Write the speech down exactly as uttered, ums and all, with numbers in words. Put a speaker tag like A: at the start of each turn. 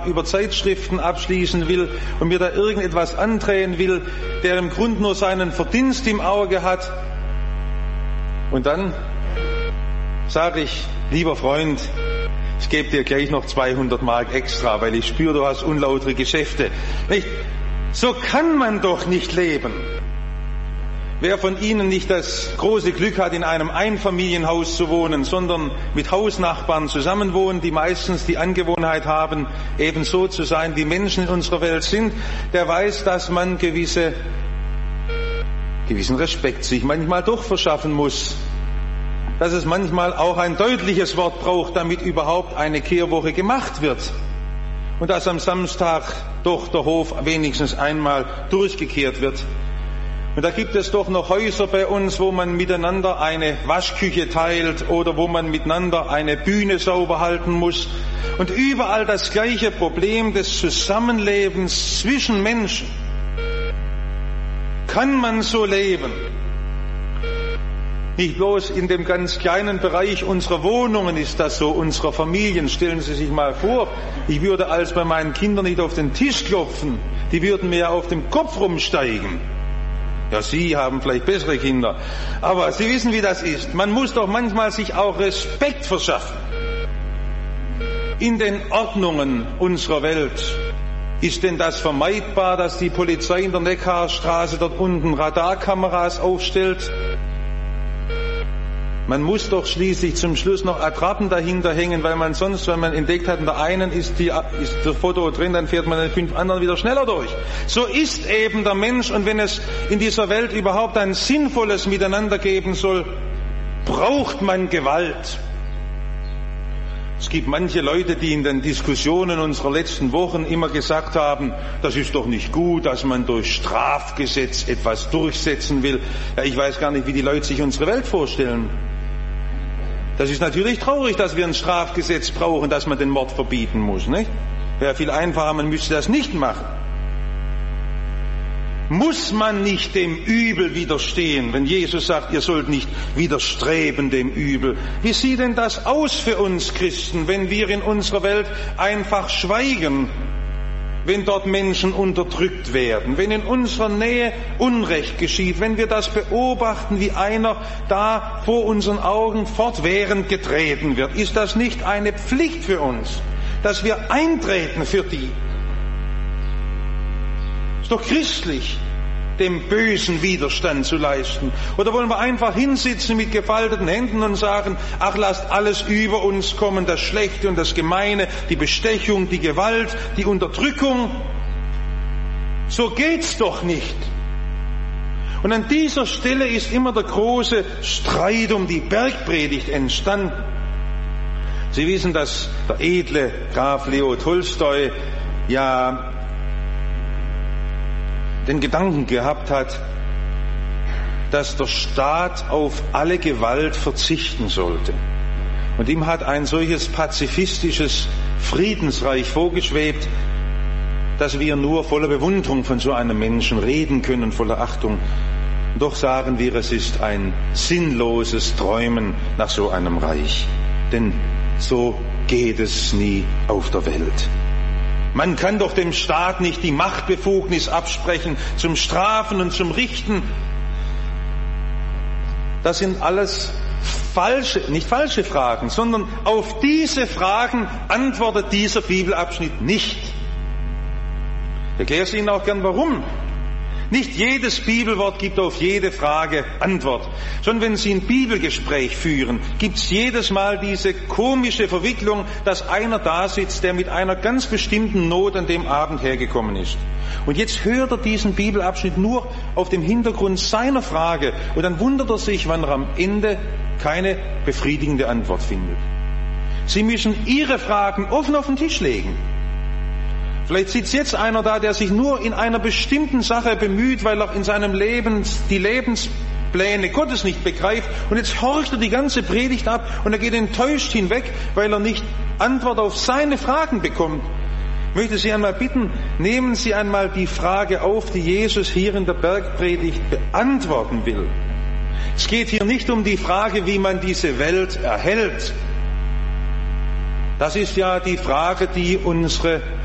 A: Vertrag über Zeitschriften abschließen will und mir da irgendetwas andrehen will, der im Grunde nur seinen Verdienst im Auge hat. Und dann sage ich, lieber Freund, ich gebe dir gleich noch zweihundert Mark extra, weil ich spüre, du hast unlautere Geschäfte. Nicht? So kann man doch nicht leben. Wer von Ihnen nicht das große Glück hat, in einem Einfamilienhaus zu wohnen, sondern mit Hausnachbarn zusammenwohnen, die meistens die Angewohnheit haben, eben so zu sein, wie Menschen in unserer Welt sind, der weiß, dass man gewisse, gewissen Respekt sich manchmal doch verschaffen muss. Dass es manchmal auch ein deutliches Wort braucht, damit überhaupt eine Kehrwoche gemacht wird. Und dass am Samstag doch der Hof wenigstens einmal durchgekehrt wird. Und da gibt es doch noch Häuser bei uns, wo man miteinander eine Waschküche teilt oder wo man miteinander eine Bühne sauber halten muss. Und überall das gleiche Problem des Zusammenlebens zwischen Menschen. Kann man so leben? Nicht bloß in dem ganz kleinen Bereich unserer Wohnungen ist das so, unserer Familien. Stellen Sie sich mal vor, ich würde als bei meinen Kindern nicht auf den Tisch klopfen, die würden mir auf dem Kopf rumsteigen. Ja, Sie haben vielleicht bessere Kinder, aber Sie wissen, wie das ist. Man muss doch manchmal sich auch Respekt verschaffen. In den Ordnungen unserer Welt ist denn das vermeidbar, dass die Polizei in der Neckarstraße dort unten Radarkameras aufstellt? Man muss doch schließlich zum Schluss noch Attrappen dahinter hängen, weil man sonst, wenn man entdeckt hat, in der einen ist, die, ist das Foto drin, dann fährt man in den fünf anderen wieder schneller durch. So ist eben der Mensch, und wenn es in dieser Welt überhaupt ein sinnvolles Miteinander geben soll, braucht man Gewalt. Es gibt manche Leute, die in den Diskussionen unserer letzten Wochen immer gesagt haben, das ist doch nicht gut, dass man durch Strafgesetz etwas durchsetzen will. Ja, ich weiß gar nicht, wie die Leute sich unsere Welt vorstellen. Das ist natürlich traurig, dass wir ein Strafgesetz brauchen, dass man den Mord verbieten muss, nicht? Wäre viel einfacher, man müsste das nicht machen. Muss man nicht dem Übel widerstehen, wenn Jesus sagt, ihr sollt nicht widerstreben dem Übel? Wie sieht denn das aus für uns Christen, wenn wir in unserer Welt einfach schweigen, wenn dort Menschen unterdrückt werden, wenn in unserer Nähe Unrecht geschieht, wenn wir das beobachten, wie einer da vor unseren Augen fortwährend getreten wird? Ist das nicht eine Pflicht für uns, dass wir eintreten für die? Ist doch christlich, dem Bösen Widerstand zu leisten. Oder wollen wir einfach hinsitzen mit gefalteten Händen und sagen, ach, lasst alles über uns kommen, das Schlechte und das Gemeine, die Bestechung, die Gewalt, die Unterdrückung. So geht's doch nicht. Und an dieser Stelle ist immer der große Streit um die Bergpredigt entstanden. Sie wissen, dass der edle Graf Leo Tolstoi ja den Gedanken gehabt hat, dass der Staat auf alle Gewalt verzichten sollte. Und ihm hat ein solches pazifistisches Friedensreich vorgeschwebt, dass wir nur voller Bewunderung von so einem Menschen reden können, voller Achtung. Und doch sagen wir, es ist ein sinnloses Träumen nach so einem Reich. Denn so geht es nie auf der Welt. Man kann doch dem Staat nicht die Machtbefugnis absprechen zum Strafen und zum Richten. Das sind alles falsche, nicht falsche Fragen, sondern auf diese Fragen antwortet dieser Bibelabschnitt nicht. Ich erkläre es Ihnen auch gern, warum. Nicht jedes Bibelwort gibt auf jede Frage Antwort. Schon wenn Sie ein Bibelgespräch führen, gibt es jedes Mal diese komische Verwicklung, dass einer da sitzt, der mit einer ganz bestimmten Not an dem Abend hergekommen ist. Und jetzt hört er diesen Bibelabschnitt nur auf dem Hintergrund seiner Frage und dann wundert er sich, wann er am Ende keine befriedigende Antwort findet. Sie müssen Ihre Fragen offen auf den Tisch legen. Vielleicht sitzt jetzt einer da, der sich nur in einer bestimmten Sache bemüht, weil er in seinem Leben die Lebenspläne Gottes nicht begreift. Und jetzt horcht er die ganze Predigt ab und er geht enttäuscht hinweg, weil er nicht Antwort auf seine Fragen bekommt. Ich möchte Sie einmal bitten, nehmen Sie einmal die Frage auf, die Jesus hier in der Bergpredigt beantworten will. Es geht hier nicht um die Frage, wie man diese Welt erhält. Das ist ja die Frage, die unsere